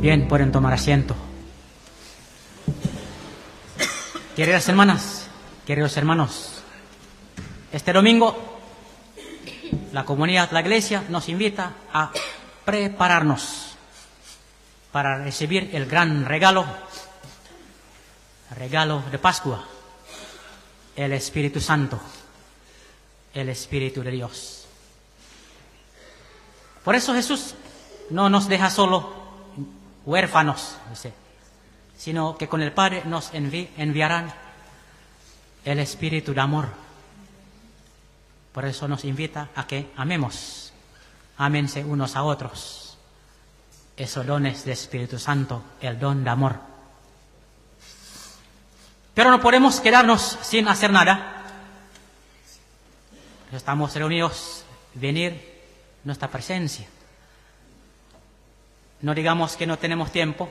Bien, pueden tomar asiento. Queridas hermanas, queridos hermanos, este domingo la comunidad, la Iglesia, nos invita a prepararnos para recibir el gran regalo de Pascua, el Espíritu Santo, el Espíritu de Dios. Por eso Jesús no nos deja solo huérfanos, dice, sino que con el Padre nos enviarán el Espíritu de amor. Por eso nos invita a que amemos, ámense unos a otros. Esos dones del Espíritu Santo, el don de amor. Pero no podemos quedarnos sin hacer nada. Estamos reunidos, venir nuestra presencia. No digamos que no tenemos tiempo,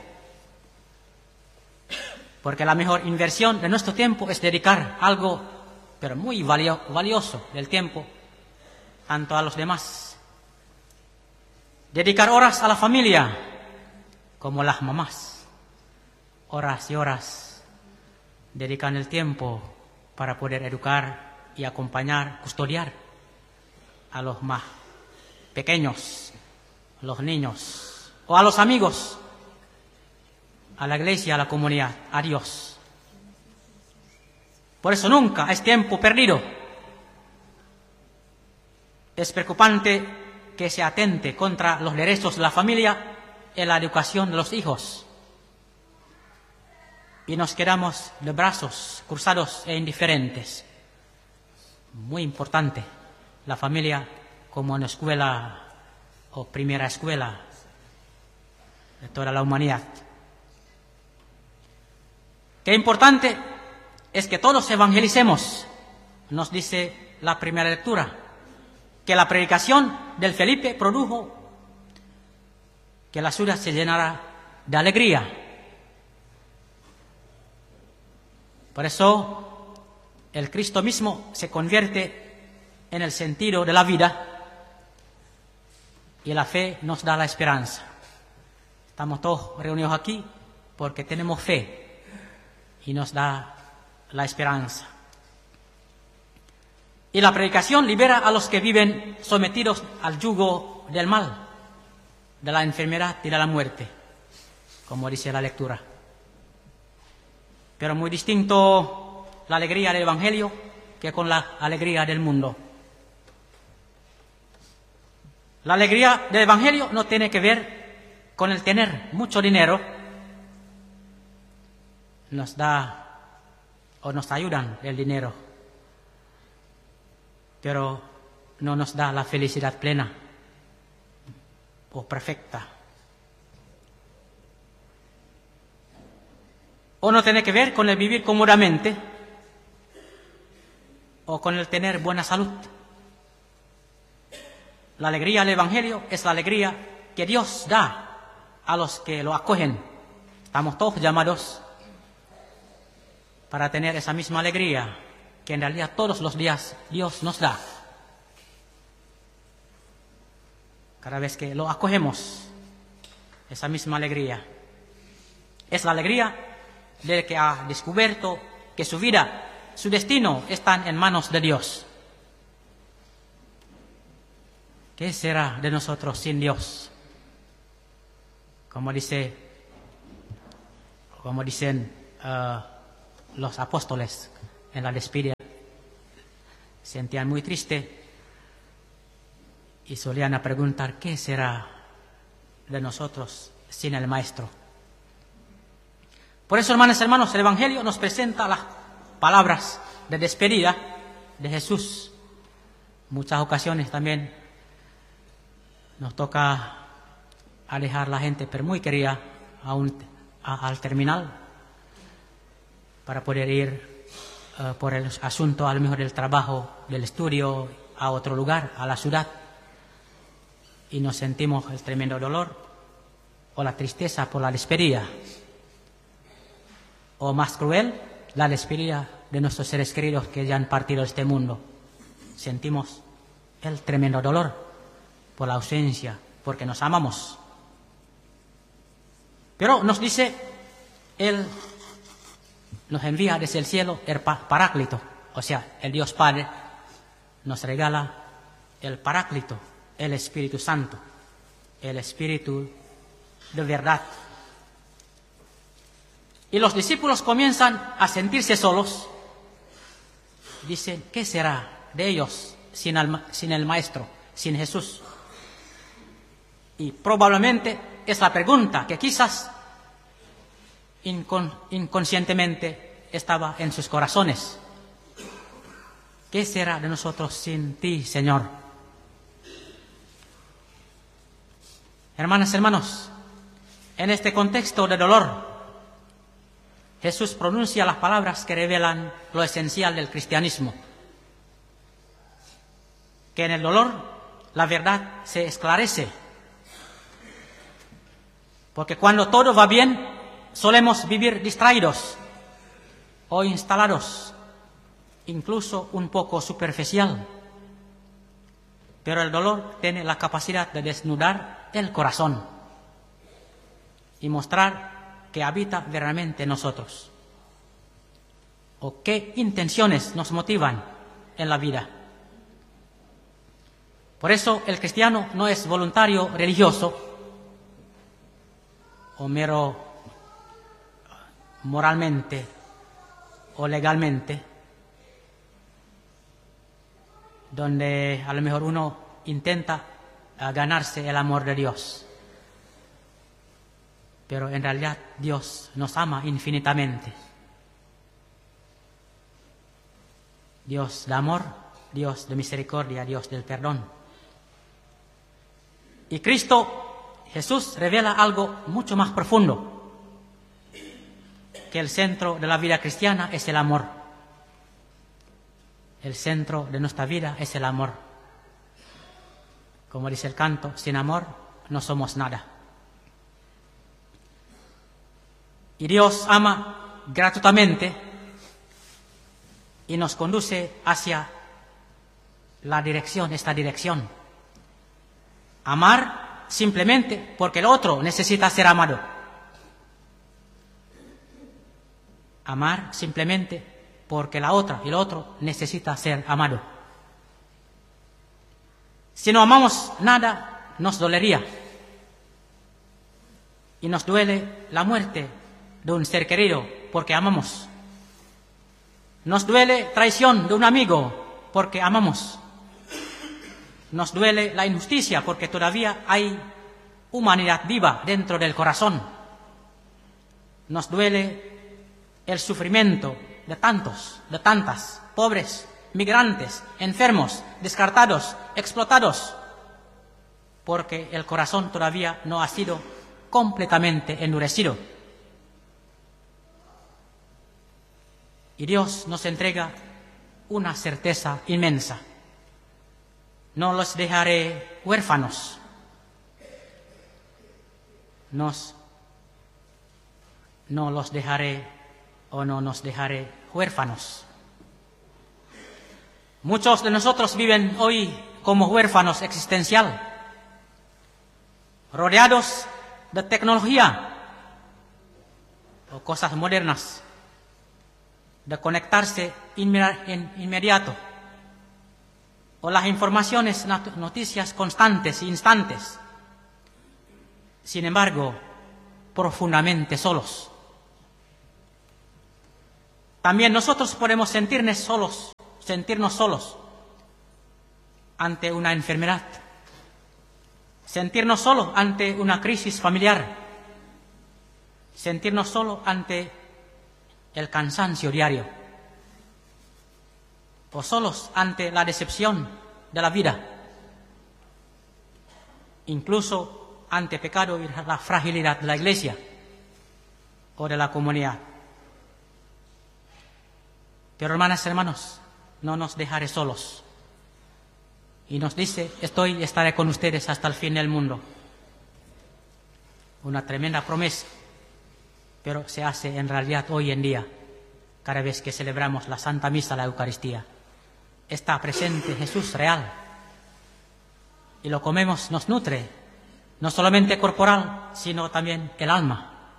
porque la mejor inversión de nuestro tiempo es dedicar algo, pero muy valioso del tiempo, tanto a los demás. Dedicar horas a la familia, como las mamás. Horas y horas dedican el tiempo para poder educar y acompañar, custodiar a los más pequeños, los niños, o a los amigos, a la Iglesia, a la comunidad, a Dios. Por eso nunca es tiempo perdido. Es preocupante que se atente contra los derechos de la familia en la educación de los hijos. Y nos quedamos de brazos cruzados e indiferentes. Muy importante, la familia como una escuela o primera escuela de toda la humanidad. Qué importante es que todos evangelicemos, nos dice la primera lectura, que la predicación del Felipe produjo que la ciudad se llenara de alegría. Por eso el Cristo mismo se convierte en el sentido de la vida y la fe nos da la esperanza. Estamos todos reunidos aquí porque tenemos fe y nos da la esperanza. Y la predicación libera a los que viven sometidos al yugo del mal, de la enfermedad y de la muerte, como dice la lectura. Pero muy distinto la alegría del Evangelio que con la alegría del mundo. La alegría del Evangelio no tiene que ver con el tener mucho dinero. Nos da o nos ayudan el dinero, pero no nos da la felicidad plena o perfecta. O no tiene que ver con el vivir cómodamente o con el tener buena salud. La alegría del Evangelio es la alegría que Dios da a los que lo acogen. Estamos todos llamados para tener esa misma alegría que en realidad todos los días Dios nos da. Cada vez que lo acogemos, esa misma alegría. Es la alegría del que ha descubierto que su vida, su destino están en manos de Dios. ¿Qué será de nosotros sin Dios? Como dicen los apóstoles en la despedida, sentían muy triste y solían preguntar ¿qué será de nosotros sin el Maestro? Por eso, hermanas y hermanos, el Evangelio nos presenta las palabras de despedida de Jesús. Muchas ocasiones también nos toca alejar a la gente, pero muy querida, al terminal, para poder ir por el asunto a lo mejor del trabajo, del estudio, a otro lugar, a la ciudad, y nos sentimos el tremendo dolor o la tristeza por la despedida, o más cruel, la despedida de nuestros seres queridos que ya han partido de este mundo. Sentimos el tremendo dolor por la ausencia, porque nos amamos. Pero nos dice, Él nos envía desde el cielo el Paráclito, o sea, el Dios Padre nos regala el Paráclito, el Espíritu Santo, el Espíritu de verdad. Y los discípulos comienzan a sentirse solos. Dicen, ¿qué será de ellos sin el Maestro, sin Jesús? Y probablemente es la pregunta que quizás inconscientemente estaba en sus corazones. ¿Qué será de nosotros sin ti, Señor? Hermanas, hermanos, en este contexto de dolor, Jesús pronuncia las palabras que revelan lo esencial del cristianismo. Que en el dolor la verdad se esclarece. Porque cuando todo va bien, solemos vivir distraídos o instalados, incluso un poco superficial. Pero el dolor tiene la capacidad de desnudar el corazón y mostrar que habita verdaderamente en nosotros, o qué intenciones nos motivan en la vida. Por eso el cristiano no es voluntario religioso o mero moralmente o legalmente, donde a lo mejor uno intenta ganarse el amor de Dios. Pero en realidad Dios nos ama infinitamente. Dios de amor, Dios de misericordia, Dios del perdón. Y Cristo, Jesús, revela algo mucho más profundo, que el centro de la vida cristiana es el amor. El centro de nuestra vida es el amor. Como dice el canto, sin amor no somos nada. Y Dios ama gratuitamente y nos conduce hacia esta dirección. Amar simplemente porque el otro necesita ser amado. Amar simplemente porque la otra y el otro necesita ser amado. Si no amamos nada, nos dolería. Y nos duele la muerte de un ser querido porque amamos. Nos duele traición de un amigo porque amamos. Nos duele la injusticia porque todavía hay humanidad viva dentro del corazón. Nos duele el sufrimiento de tantas, pobres, migrantes, enfermos, descartados, explotados, porque el corazón todavía no ha sido completamente endurecido. Y Dios nos entrega una certeza inmensa. No los dejaré huérfanos. No los dejaré o no nos dejaré huérfanos. Muchos de nosotros viven hoy como huérfanos existencial, rodeados de tecnología o cosas modernas, de conectarse inmediato, o las informaciones, noticias constantes e instantes. Sin embargo, profundamente solos. También nosotros podemos sentirnos solos ante una enfermedad, sentirnos solos ante una crisis familiar, sentirnos solos ante el cansancio diario, o solos ante la decepción de la vida, incluso ante pecado y la fragilidad de la iglesia o de la comunidad. Pero hermanas y hermanos, no nos dejaré solos. Y nos dice, estaré con ustedes hasta el fin del mundo. Una tremenda promesa, pero se hace en realidad hoy en día, cada vez que celebramos la Santa Misa, la Eucaristía. Está presente Jesús real. Y lo comemos, nos nutre, no solamente corporal, sino también el alma.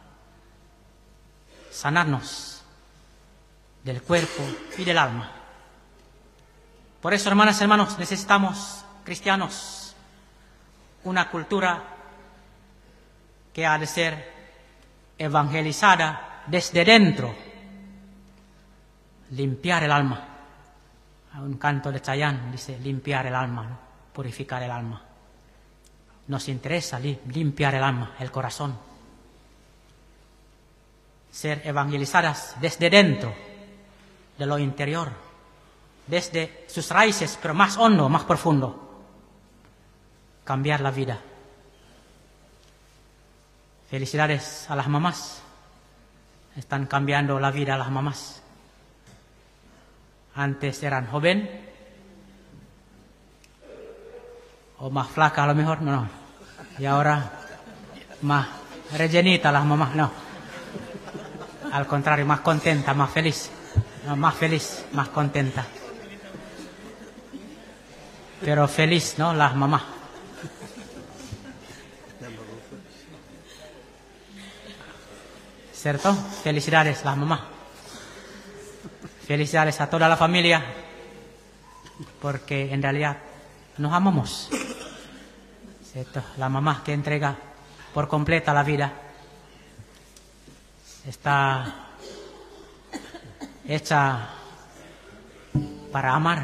sanarnos del cuerpo y del alma. Por eso, hermanas y hermanos, necesitamos, cristianos, una cultura que ha de ser evangelizada desde dentro, limpiar el alma. Un canto de Chayanne dice limpiar el alma, ¿no? Purificar el alma. Nos interesa limpiar el alma, el corazón. Ser evangelizadas desde dentro, de lo interior, desde sus raíces, pero más hondo, más profundo. Cambiar la vida. Felicidades a las mamás. Están cambiando la vida a las mamás. Antes eran joven o más flacas a lo mejor, no. Y ahora más rellenita las mamás, no. Al contrario, más contenta, más feliz. No, más feliz, más contenta. Pero feliz, ¿no? Las mamás. ¿Cierto? Felicidades las mamás. Felicidades a toda la familia, porque en realidad nos amamos. ¿Cierto? La mamá que entrega por completa la vida está hecha para amar.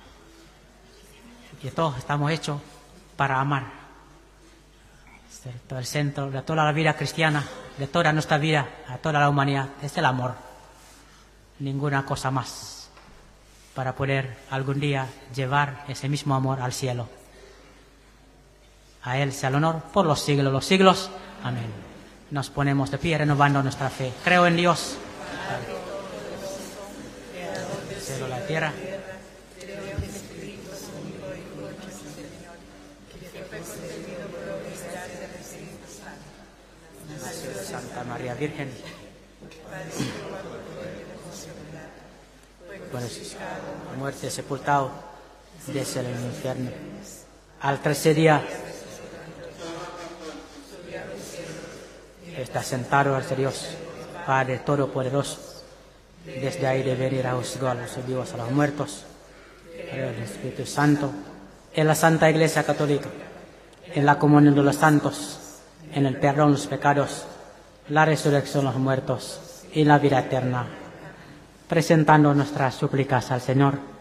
Y todos estamos hechos para amar. ¿Cierto? El centro de toda la vida cristiana, de toda nuestra vida, a toda la humanidad, es el amor. Ninguna cosa más para poder algún día llevar ese mismo amor al cielo. A Él sea el honor por los siglos de los siglos. Amén. Nos ponemos de pie renovando nuestra fe. Creo en Dios, el cielo, la tierra. Santa María Virgen, por su muerte sepultado desde el infierno. Al tercer día está sentado ante Dios, Padre Todopoderoso. Desde ahí debe venir a juzgar a los vivos, a los muertos. Creo en el Espíritu Santo, en la Santa Iglesia Católica, en la comunión de los santos, en el perdón de los pecados, la resurrección de los muertos y la vida eterna. Presentando nuestras súplicas al Señor,